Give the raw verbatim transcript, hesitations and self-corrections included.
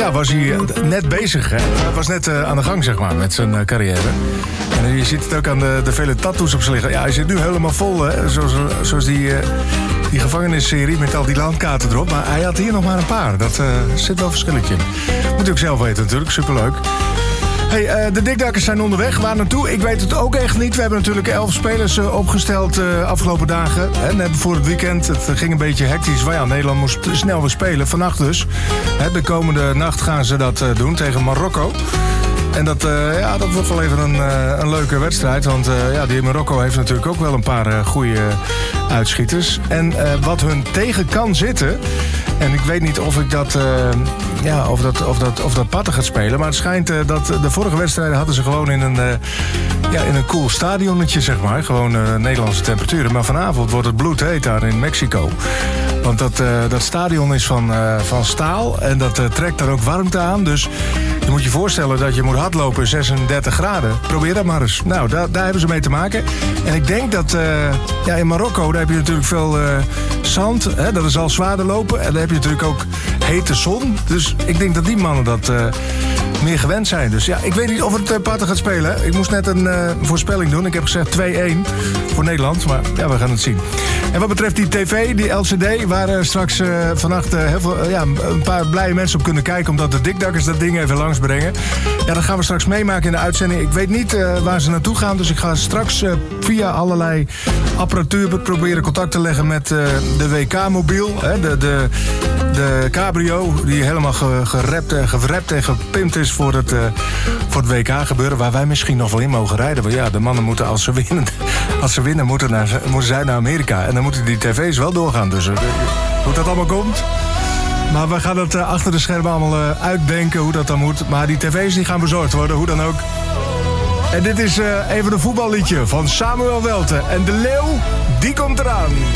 ja, was hij net bezig. Hè? Hij was net uh, aan de gang, zeg maar, met zijn uh, carrière. En uh, je ziet het ook aan de, de vele tattoos op zijn lichaam. Ja, hij zit nu helemaal vol, hè? Zoals, zoals die, uh, die gevangenisserie met al die landkaarten erop. Maar hij had hier nog maar een paar. Dat uh, zit wel een verschilletje in. Moet je ook zelf weten natuurlijk, superleuk. Hey, uh, de dikdakkers zijn onderweg. Waar naartoe? Ik weet het ook echt niet. We hebben natuurlijk elf spelers uh, opgesteld uh, afgelopen dagen. Hè, net voor het weekend. Het ging een beetje hectisch. Maar ja, Nederland moest snel weer spelen. Vannacht dus. Hè, de komende nacht gaan ze dat uh, doen tegen Marokko. En dat, uh, ja, dat wordt wel even een, uh, een leuke wedstrijd. Want uh, ja, die Marokko heeft natuurlijk ook wel een paar uh, goede uitschieters. En uh, wat hun tegen kan zitten... En ik weet niet of ik dat, uh, ja, of dat, of dat, of dat patten gaat spelen. Maar het schijnt uh, dat de vorige wedstrijden hadden ze gewoon in een, uh, ja, in een cool stadionnetje, zeg maar. Gewoon uh, Nederlandse temperaturen. Maar vanavond wordt het bloedheet daar in Mexico. Want dat, uh, dat stadion is van, uh, van staal en dat uh, trekt daar ook warmte aan. Dus je moet je voorstellen dat je moet hardlopen in zesendertig graden. Probeer dat maar eens. Nou, daar, daar hebben ze mee te maken. En ik denk dat uh, ja, in Marokko, daar heb je natuurlijk veel uh, zand. Hè, dat is al zwaarder lopen. En daar heb je natuurlijk ook hete zon. Dus ik denk dat die mannen dat uh, meer gewend zijn. Dus ja, ik weet niet of het uh, patten gaat spelen. Hè. Ik moest net een uh, voorspelling doen. Ik heb gezegd twee-één voor Nederland. Maar ja, we gaan het zien. En wat betreft die tv, die L C D... waar uh, straks uh, vannacht uh, heel veel, uh, ja, een paar blije mensen op kunnen kijken... omdat de dikdakkers dat ding even langs brengen. Ja, dat gaan we straks meemaken in de uitzending. Ik weet niet uh, waar ze naartoe gaan. Dus ik ga straks uh, via allerlei apparatuur proberen contact te leggen... met uh, de W K-mobiel, hè, de, de, de cabrio... die helemaal ge, gerept en gewrapt en gepimpt is voor het, uh, voor het W K-gebeuren... waar wij misschien nog wel in mogen rijden. Want ja, de mannen moeten, als ze winnen, als ze winnen moeten, naar, moeten zij naar Amerika. En dan moeten die tv's wel doorgaan. Dus uh, hoe dat allemaal komt... Maar we gaan het uh, achter de schermen allemaal uh, uitdenken hoe dat dan moet. Maar die tv's die gaan bezorgd worden, hoe dan ook. En dit is uh, even een voetballiedje van Samuel Welte. En de leeuw, die komt eraan.